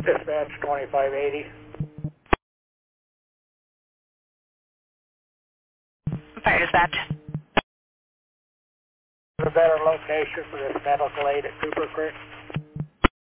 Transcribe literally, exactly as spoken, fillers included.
Dispatch twenty-five eighty. Fire dispatch. A better location for this medical aid at Cooper Creek?